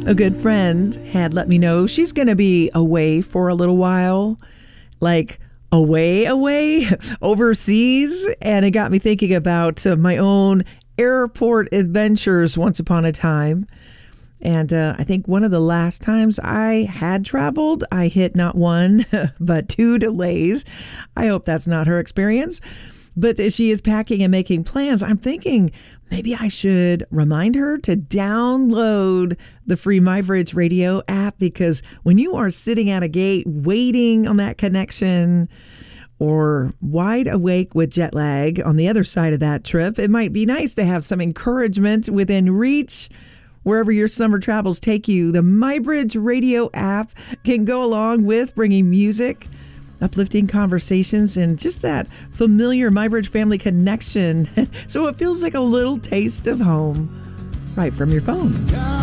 A good friend had let me know she's going to be away for a little while, like away, overseas. And it got me thinking about my own airport adventures once upon a time. And I think one of the last times I had traveled, I hit not one, but 2 delays. I hope that's not her experience. But as she is packing and making plans, I'm thinking maybe I should remind her to download the free MyBridge Radio app, because when you are sitting at a gate waiting on that connection or wide awake with jet lag on the other side of that trip, it might be nice to have some encouragement within reach. Wherever your summer travels take you, the MyBridge Radio app can go along with bringing music, uplifting conversations, and just that familiar MyBridge family connection. So it feels like a little taste of home right from your phone.